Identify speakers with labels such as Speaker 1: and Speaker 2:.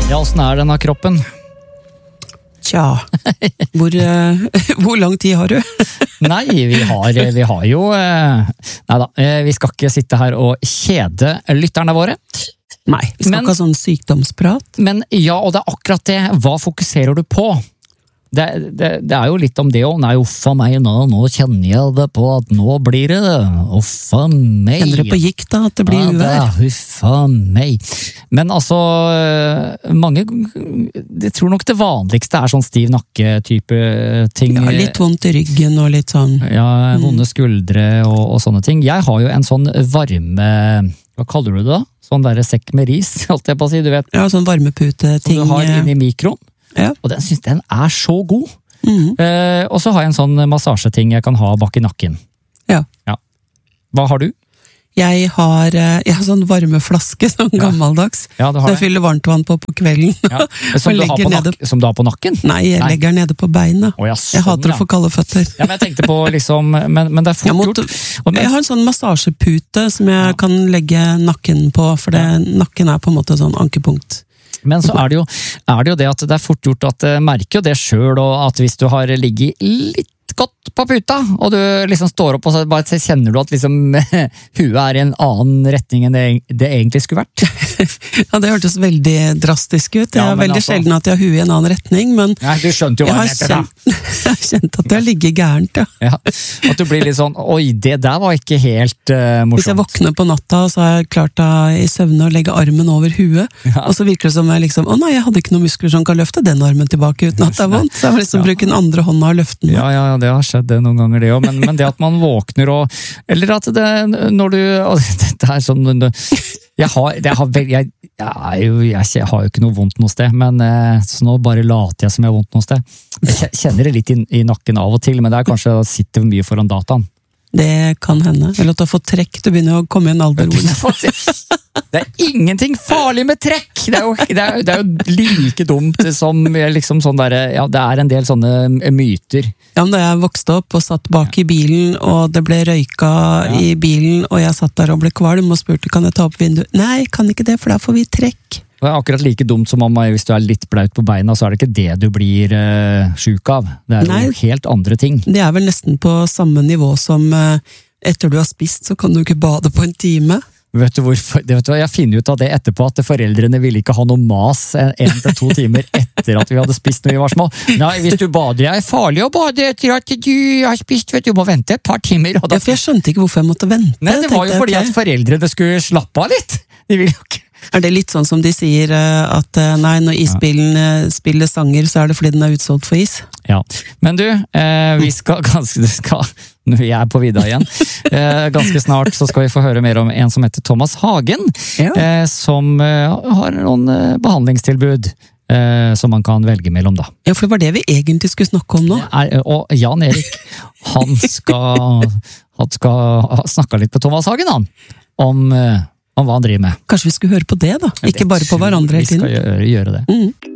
Speaker 1: Ja, hvordan denne kroppen?
Speaker 2: Tja, hvor lang tid har du?
Speaker 1: Nei, vi har jo... Neida, vi skal ikke sitte her og kjede lytterne våre.
Speaker 2: Nei, vi skal ikke ha sånn sykdomsprat.
Speaker 1: Men ja, og det er akkurat det. Hva fokuserer du på? Det er jo litt om det også. Nei, uffa meg, nå kjenner jeg det på at nå blir det uffa meg.
Speaker 2: Kjenner det på gikt da, at det blir uvær?
Speaker 1: Ja, uffa meg. Men altså, jeg tror nok det vanligste er sånn stiv nakke-type ting.
Speaker 2: Ja, litt vondt i ryggen og litt sånn.
Speaker 1: Ja, vonde skuldre og sånne ting. Jeg har jo en sånn varme, hva kaller du det da? Sånn der sekk med ris, holdt jeg på å si, du vet.
Speaker 2: Ja, sånn varmepute-ting.
Speaker 1: Som du har inne i mikroen.
Speaker 2: Ja.
Speaker 1: Og den synes den er så god. Og så har jeg en sånn massasjeting jeg kan ha bak i nakken.
Speaker 2: Ja.
Speaker 1: Hva har du?
Speaker 2: Jeg har sånn varmeflaske, sånn gammeldags.
Speaker 1: Ja,
Speaker 2: så jeg fyller varmtvann på kvelden.
Speaker 1: Ja. Som du har på nakken?
Speaker 2: Nei, jeg legger nede på beina.
Speaker 1: Sånn,
Speaker 2: jeg hater å få kalde føtter.
Speaker 1: Ja, men jeg tenkte på liksom, men det er fort gjort.
Speaker 2: Jeg har en sånn massasjepute som jeg kan legge nakken på, for nakken er på en måte sånn ankepunkt.
Speaker 1: Men så er det jo det at det er fort gjort at merker jo det selv, og at hvis du har ligget litt godt på puta, og du liksom står opp og så bare kjenner du at liksom huet er i en annen retning enn det egentlig skulle vært.
Speaker 2: Ja, det hørtes veldig drastisk ut. Det er veldig sjelden at jeg har huet i en annen retning, men
Speaker 1: nei, du skjønte jo hva jeg heter da.
Speaker 2: Jeg har kjent at jeg har ligget gærent,
Speaker 1: ja. At du blir litt sånn, oi, det der var ikke helt morsomt.
Speaker 2: Hvis jeg våkner på natta, så har jeg klart i søvne å legge armen over huet, og så virker det som jeg liksom, å nei, jeg hadde ikke noen muskler som kan løfte den armen tilbake uten at det er vondt, så jeg må liksom bruke den andre hånda og løfte den.
Speaker 1: Ja, det har skjedd det noen ganger det også, men det at man våkner og, eller at det, når du, dette er sånn, jeg har jo ikke noe vondt noe sted, men så nå bare later jeg som jeg har vondt noe sted. Jeg kjenner det litt i nakken av og til, men det er kanskje å sitte mye foran dataen.
Speaker 2: Det kan hende. Eller at du har fått trekk, du begynner å komme i en alder.
Speaker 1: Det er ingenting farlig med trekk! Det er jo like dumt som liksom sånn der, ja, det er en del sånne myter.
Speaker 2: Ja, men da jeg vokste opp og satt bak i bilen, og det ble røyka i bilen, og jeg satt der og ble kvalm og spurte, kan jeg ta opp vinduet? Nei, kan ikke det, for da får vi trekk.
Speaker 1: Det er akkurat like dumt som om hvis du er litt blaut på beina, så er det ikke det du blir syk av. Det er jo helt andre ting.
Speaker 2: Det er vel nesten på samme nivå som etter du har spist, så kan du ikke bade på en time.
Speaker 1: Vet du hvorfor? Jeg finner ut av det etterpå, at foreldrene ville ikke ha noe mas 1 til 2 timer etter at vi hadde spist når vi var små. Nei, hvis du bader, det er farlig å bade etter at du har spist, vet du, må vente et par timer.
Speaker 2: Ja, for jeg skjønte ikke hvorfor jeg måtte vente.
Speaker 1: Nei, det var jo fordi at foreldrene skulle slappe av litt. De ville jo ikke.
Speaker 2: Er det litt sånn som de sier at nei, når isbilen spiller sanger, så er det fordi den er utsolgt for is?
Speaker 1: Ja, men du, vi skal når vi er på vidda igjen, ganske snart så skal vi få høre mer om en som heter Thomas Hagen, som har noen behandlingstilbud som man kan velge mellom da.
Speaker 2: Ja, for det var det vi egentlig skulle snakke om nå.
Speaker 1: Og Jan Erik, han skal snakke litt på Thomas Hagen, han, om hva han driver med.
Speaker 2: Kanskje vi skulle høre på det da, ikke bare på hverandre hele tiden.
Speaker 1: Vi skal gjøre det.